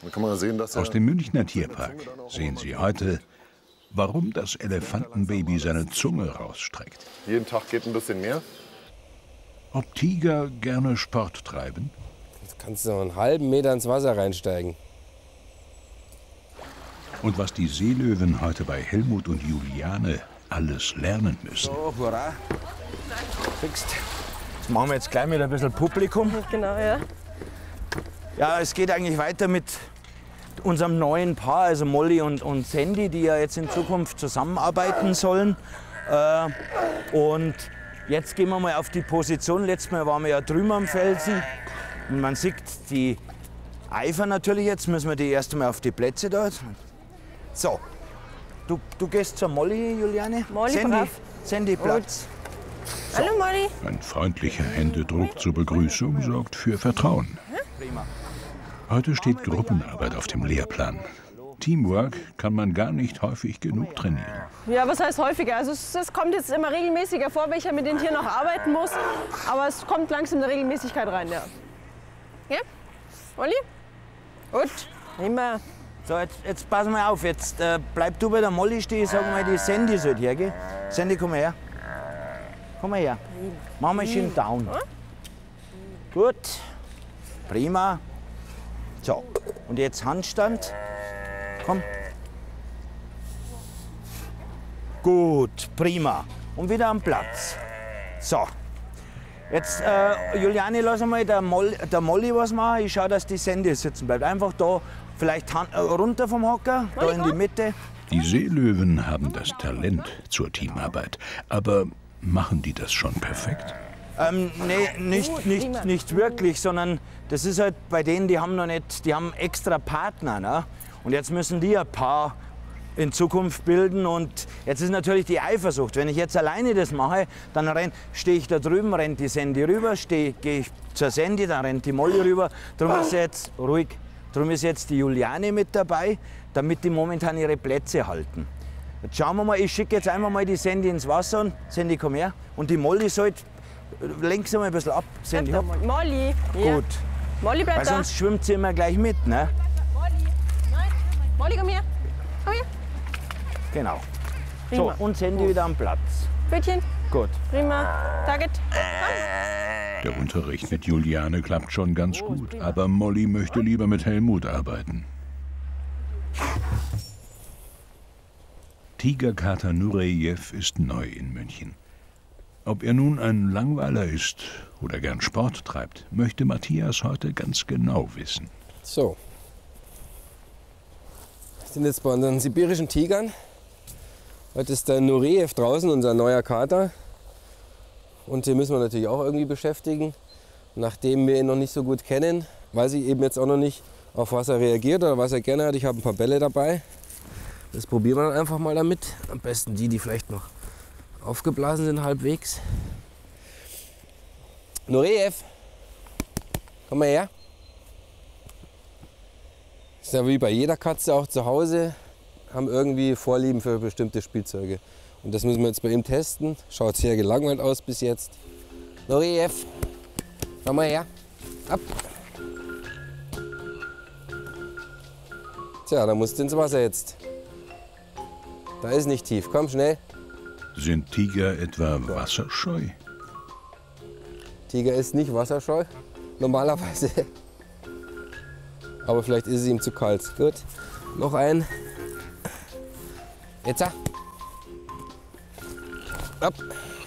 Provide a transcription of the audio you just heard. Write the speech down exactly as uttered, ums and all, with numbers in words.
Da kann man sehen, dass Aus dem Münchner Tierpark sehen Sie heute, warum das Elefantenbaby seine Zunge rausstreckt. Jeden Tag geht ein bisschen mehr. Ob Tiger gerne Sport treiben? Jetzt kannst du noch einen halben Meter ins Wasser reinsteigen. Und was die Seelöwen heute bei Helmut und Juliane alles lernen müssen. So, hurra. Fixed. Das machen wir jetzt gleich mit ein bisschen Publikum. Genau, ja. Ja, es geht eigentlich weiter mit unserem neuen Paar, also Molly und, und Sandy, die ja jetzt in Zukunft zusammenarbeiten sollen. Äh, und jetzt gehen wir mal auf die Position. Letztes Mal waren wir ja drüben am Felsen. Und man sieht die Eifer natürlich. Jetzt müssen wir die erst einmal auf die Plätze dort. So, du, du gehst zur Molly, Juliane. Molly, Sandy, brav. Sandy, Platz. So. Hallo Molly. Ein freundlicher Händedruck zur Begrüßung sorgt für Vertrauen. Prima. Heute steht Gruppenarbeit auf dem Lehrplan. Teamwork kann man gar nicht häufig genug trainieren. Ja, was heißt häufiger? Also es, es kommt jetzt immer regelmäßiger vor, wenn ich ja mit den Tieren noch arbeiten muss. Aber es kommt langsam eine Regelmäßigkeit rein, ja. Ja? Molly? Gut. Immer. So, jetzt, jetzt pass mal auf. Jetzt äh, bleib du bei der Molly stehen. Sag mal, die Sandy sollte hergehen. Sandy, komm mal her. Komm mal her. Mach mal schön down. Gut. Prima. So, und jetzt Handstand. Komm. Gut, prima. Und wieder am Platz. So. Jetzt, äh, Juliane, lass mal der, Moll, der Molly was machen. Ich schaue, dass die Sandy sitzen bleibt. Einfach da, vielleicht Hand, äh, runter vom Hocker, da in die Mitte. Die Seelöwen haben das Talent zur Teamarbeit. Aber machen die das schon perfekt? Ähm, nee, nicht, nicht, nicht wirklich, sondern das ist halt bei denen, die haben noch nicht, die haben extra Partner, ne? Und jetzt müssen die ein Paar in Zukunft bilden und jetzt ist natürlich die Eifersucht. Wenn ich jetzt alleine das mache, dann stehe ich da drüben, rennt die Sandy rüber, gehe ich zur Sandy, dann rennt die Molly rüber. Darum ist jetzt ruhig, darum ist jetzt die Juliane mit dabei, damit die momentan ihre Plätze halten. Jetzt schauen wir mal, ich schicke jetzt einfach mal die Sandy ins Wasser und Sandy, komm her. Und die Molly sollte, lenk sie mal ein bisschen ab, Sandy. Bleib da, Molly. Ja. Gut. Molly bleibt Weil da. sonst schwimmt sie immer gleich mit, ne? Molly, komm her. Komm her. Genau. So, und Sandy wieder am Platz. Pfötchen. Gut. Prima. Target. Der Unterricht mit Juliane klappt schon ganz gut, aber Molly möchte lieber mit Helmut arbeiten. Tigerkater Nureyev ist neu in München. Ob er nun ein Langweiler ist oder gern Sport treibt, möchte Matthias heute ganz genau wissen. So. Wir sind jetzt bei unseren sibirischen Tigern. Heute ist der Nureyev draußen, unser neuer Kater. Und den müssen wir natürlich auch irgendwie beschäftigen. Nachdem wir ihn noch nicht so gut kennen, weiß ich eben jetzt auch noch nicht, auf was er reagiert oder was er gerne hat. Ich habe ein paar Bälle dabei. Das probieren wir dann einfach mal damit. Am besten die, die vielleicht noch aufgeblasen sind halbwegs. Nureyev, komm mal her. Ist ja wie bei jeder Katze auch zu Hause, haben irgendwie Vorlieben für bestimmte Spielzeuge. Und das müssen wir jetzt bei ihm testen. Schaut sehr gelangweilt aus bis jetzt. Nureyev, komm mal her. Ab. Tja, da musst du ins Wasser jetzt. Da ist nicht tief. Komm, schnell. Sind Tiger etwa wasserscheu? Tiger ist nicht wasserscheu, normalerweise. Aber vielleicht ist es ihm zu kalt. Gut, noch ein. Jetzt. Ab.